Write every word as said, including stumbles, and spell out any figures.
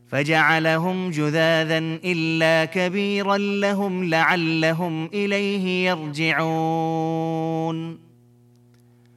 فجعلهم جذاذا إلا كبيرا لهم لعلهم إليه يرجعون